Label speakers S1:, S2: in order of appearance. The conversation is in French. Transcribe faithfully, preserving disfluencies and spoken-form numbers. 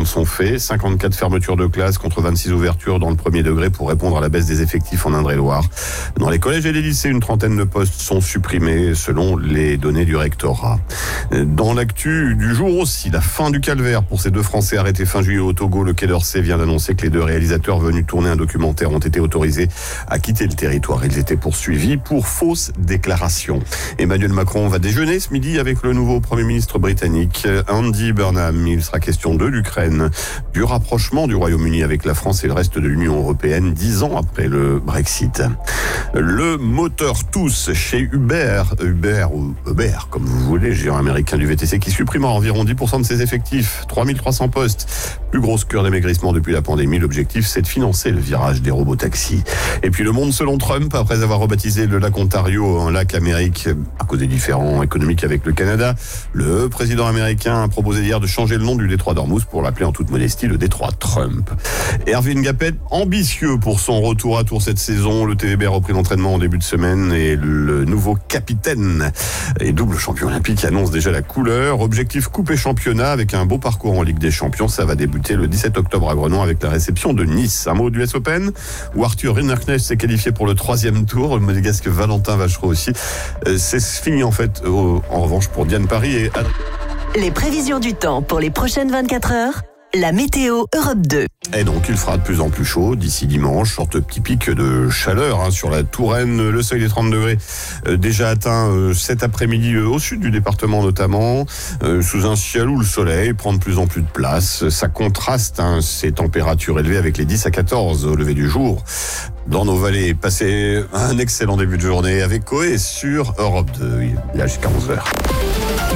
S1: sont faits. cinquante-quatre fermetures de classes contre vingt-six ouvertures dans le premier degré pour répondre à la baisse des effectifs en Indre-et-Loire. Dans les collèges et les lycées, une trentaine de postes sont supprimés selon les données du rectorat. Dans l'actu du jour aussi, la fin du calvaire pour ces deux Français arrêtés fin juillet au Togo. Le Quai d'Orsay vient d'annoncer que les deux réalisateurs venus tourner un documentaire ont été autorisés à quitter le territoire. Ils étaient poursuivis pour fausses déclarations. Emmanuel Macron va déjeuner ce midi avec le nouveau Premier ministre britannique, Andy Burnham. Il sera question de l'Ukraine, du rapprochement du Royaume-Uni avec la France et le reste de l'Union européenne, dix ans après le Brexit. Le moteur tous chez Uber, Uber ou Uber, comme vous voulez, géant américain du V T C qui supprimera environ dix pour cent de ses effectifs, trois mille trois cents postes. Plus grosse cure d'amaigrissement depuis la pandémie. L'objectif, c'est de financer le virage des robotaxis. Et puis le monde selon Trump, après avoir rebaptisé le lac Ontario en lac Amérique à cause des différends économiques avec le Canada, le président américain a proposé hier de changer le nom du détroit d'Ormuz pour l'appeler en toute modestie le détroit Trump. Hervé Ngapet, ambitieux pour son retour à Tours cette saison. Le T V B a repris l'entraînement en début de semaine et le nouveau capitaine et double champion olympique annonce déjà la couleur. Objectif coupe et championnat avec un beau parcours en Ligue des Champions. Ça va débuter le dix-sept octobre à Grenoble avec la réception de Nice. Un mot du U S Open où Arthur Rinderknecht s'est qualifié pour le troisième tour. Le monégasque Valentin Vachereau aussi. C'est fini en fait en revanche pour Diane Paris et...
S2: Les prévisions du temps pour les prochaines vingt-quatre heures. La météo Europe deux.
S1: Et donc il fera de plus en plus chaud d'ici dimanche, sorte petit pic de chaleur hein, sur la Touraine, le seuil des trente degrés euh, déjà atteint euh, cet après-midi euh, au sud du département notamment, euh, sous un ciel où le soleil prend de plus en plus de place. Ça contraste hein, ces températures élevées avec les dix à quatorze au lever du jour. Dans nos vallées, passez un excellent début de journée avec Coé sur Europe deux, il est jusqu'à onze heures.